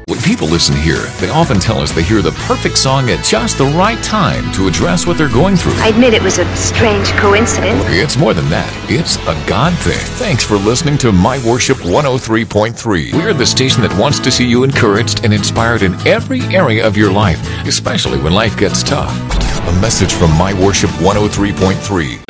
When people listen here, they often tell us they hear the perfect song at just the right time to address what they're going through. I admit it was a strange coincidence. It's more than that. It's a God thing. Thanks for listening to My Worship 103.3. We're the station that wants to see you encouraged and inspired in every area of your life, especially when life gets tough. A message from My Worship 103.3.